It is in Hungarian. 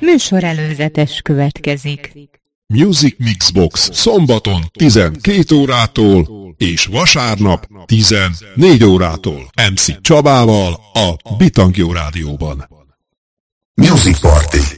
Műsor előzetes következik. Music Mixbox szombaton 12 órától és vasárnap 14 órától MC Csabával a Bitangyó Rádióban. Music Party.